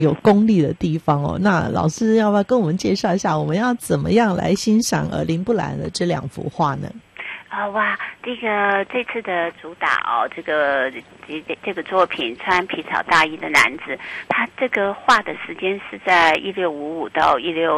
有功力的地方哦。那老师要不要跟我们介绍一下，我们要怎么样来欣赏林布兰的这2幅画呢？ 哇，这次的主打这个作品穿皮草大衣的男子，他这个画的时间是在1655到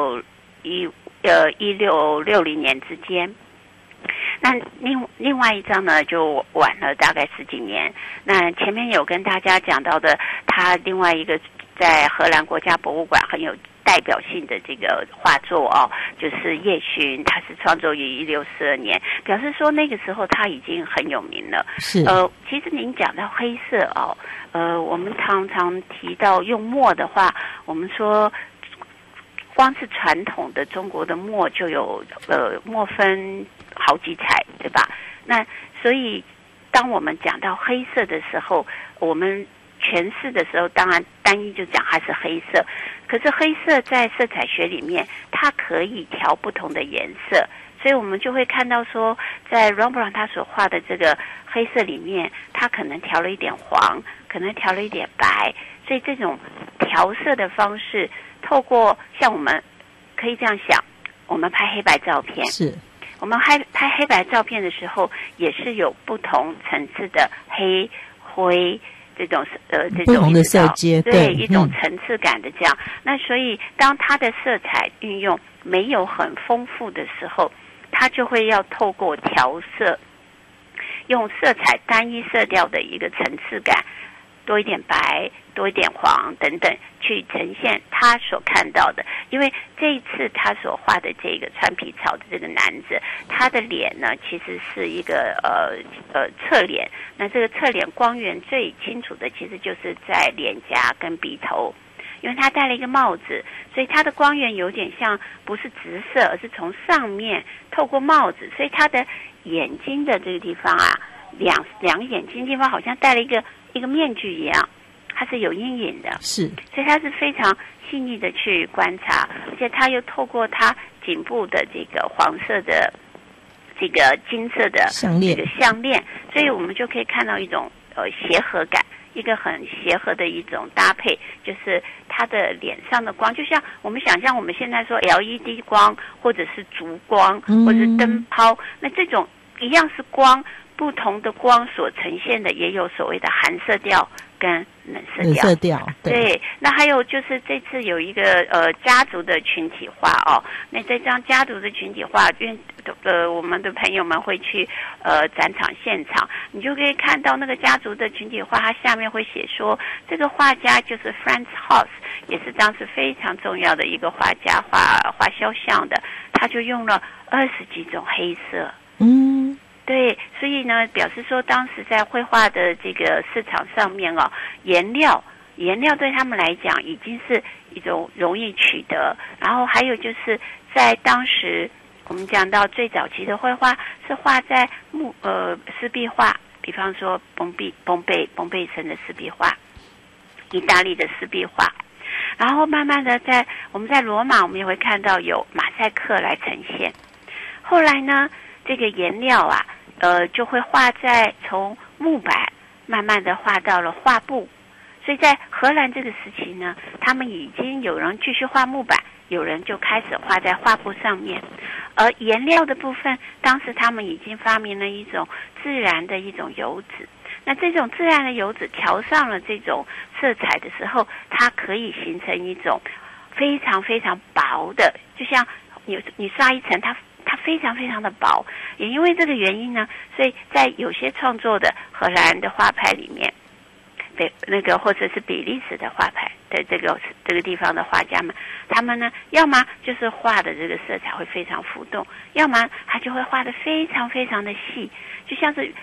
1660年之间。那另外一张呢，就晚了大概10几年。那前面有跟大家讲到的，他另外一个在荷兰国家博物馆很有代表性的这个画作就是夜巡，他是创作于1642年，表示说那个时候他已经很有名了。 是其实您讲到黑色我们常常提到用墨的话，我们说光是传统的中国的墨就有墨分好几彩，对吧？那所以当我们讲到黑色的时候，我们诠释的时候当然单一就讲它是黑色，可是黑色在色彩学里面它可以调不同的颜色，所以我们就会看到说在 Rembrandt 他所画的这个黑色里面，他可能调了一点黄，可能调了一点白，所以这种调色的方式透过像我们可以这样想，我们拍黑白照片， 是我们拍黑白照片的时候也是有不同层次的黑灰这种不同的色阶， 对一种层次感的这样。那所以当它的色彩运用没有很丰富的时候，它就会要透过调色，用色彩单一色调的一个层次感，多一点白，多一点黄等等，去呈现他所看到的。因为这一次他所画的这个穿皮草的这个男子，他的脸呢其实是一个侧脸，那这个侧脸光源最清楚的其实就是在脸颊跟鼻头，因为他戴了一个帽子，所以他的光源有点像不是直射，而是从上面透过帽子，所以他的眼睛的这个地方两个眼睛地方好像戴了一个面具一样，它是有阴影的， 是， 所以它是非常细腻的去观察，而且它又透过它颈部的这个黄色的这个金色的这个项链，所以我们就可以看到一种协和感，一个很协和的一种搭配，就是它的脸上的光，就像我们想象我们现在说 LED 光或者是烛光或者是灯泡，那这种一样是光，不同的光所呈现的也有所谓的寒色调跟冷色调，对。那还有就是这次有一个家族的群体画那这张家族的群体画，因为我们的朋友们会去展场现场，你就可以看到那个家族的群体画，它下面会写说这个画家就是 Franz Hals， 也是当时非常重要的一个画家，画肖像的，他就用了20几种黑色，对，所以呢，表示说当时在绘画的这个市场上面颜料对他们来讲已经是一种容易取得，然后还有就是在当时我们讲到最早期的绘画是画在湿壁画，比方说崩贝城的湿壁画，意大利的湿壁画，然后慢慢的我们在罗马我们也会看到有马赛克来呈现，后来呢这个颜料就会画在从木板慢慢的画到了画布，所以在荷兰这个时期呢，他们已经有人继续画木板，有人就开始画在画布上面，而颜料的部分，当时他们已经发明了一种自然的一种油脂，那这种自然的油脂调上了这种色彩的时候，它可以形成一种非常非常薄的，就像你刷一层它非常非常的薄，也因为这个原因呢，所以在有些创作的荷兰的画派里面，对那个或者是比利时的画派的这个地方的画家们，他们呢要么就是画的这个色彩会非常浮动，要么他就会画的非常非常的细，就像是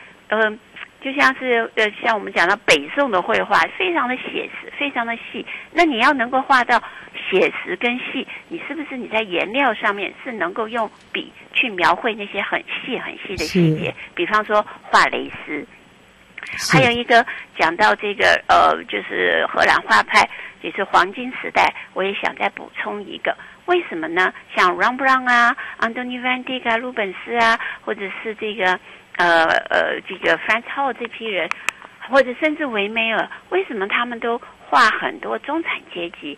像我们讲到北宋的绘画非常的写实，非常的细，那你要能够画到写实跟细，你是不是你在颜料上面是能够用笔去描绘那些很细很细的细节，比方说画蕾丝。还有一个讲到这个就是荷兰画派也是黄金时代，我也想再补充一个，为什么呢？像 Rembrandt 安东尼van Dyck 鲁本斯或者是这个Franz Hals 这批人，或者甚至维梅尔，为什么他们都画很多中产阶级